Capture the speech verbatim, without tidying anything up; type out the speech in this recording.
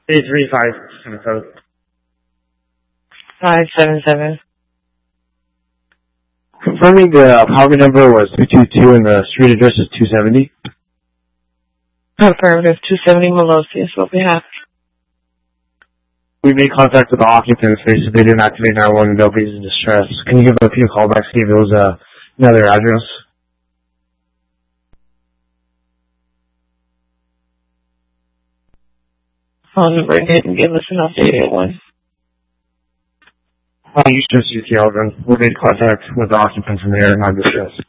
eight three five seven seven. five seven seven. Confirming the apartment number was two two two and the street address is two seventy. Affirmative, two seventy Melosius. What we have? We made contact with the occupants. They said they didn't activate nine one one and nobody's in distress. Can you give a few callbacks, see if it was uh, another address? Phone number didn't give us an updated one. Oh, you should see the Eldrin. We made contact with the occupants in there and not distress.